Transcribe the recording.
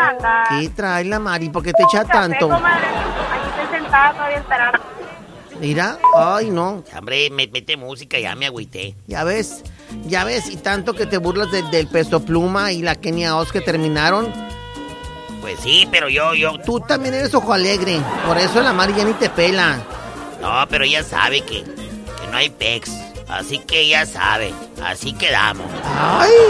anda? ¿Qué trae la Mari? ¿Por qué te echa tanto? Comadre. Aquí estoy sentada todavía esperando. Mira, ay no. Hombre, mete música, ya me agüité. Ya ves, y tanto que te burlas del Peso Pluma y la Kenia Oz que terminaron. Pues sí, pero yo... Tú también eres ojo alegre, por eso la Mari ya ni te pela. No, pero ella sabe que no hay pex. Así que ya sabe, así quedamos. ¡Ay!